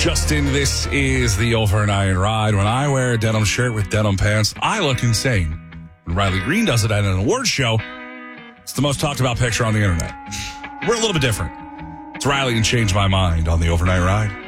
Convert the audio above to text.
Justin, this is the Overnight Ride. When I wear a denim shirt with denim pants, I look insane. When Riley Green does it at an awards show, it's the most talked about picture on the internet. We're a little bit different. It's Riley and Change My Mind on the Overnight Ride.